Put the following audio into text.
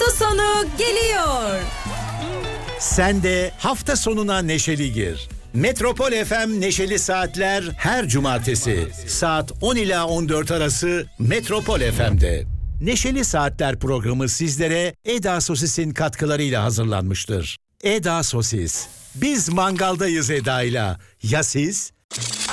Hafta sonu geliyor. Sen de hafta sonuna neşeli gir. Metropol FM Neşeli Saatler her cumartesi saat 10 ila 14 arası Metropol FM'de. Neşeli Saatler programı sizlere Eda Sosis'in katkılarıyla hazırlanmıştır. Eda Sosis. Biz mangaldayız Eda'yla. Ya siz?